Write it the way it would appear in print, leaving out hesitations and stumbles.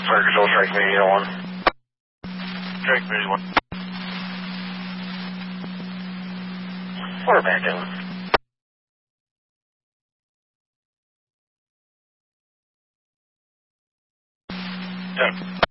Fire Control, Strike Media 1. Strike Media 1. We're back in. Ten.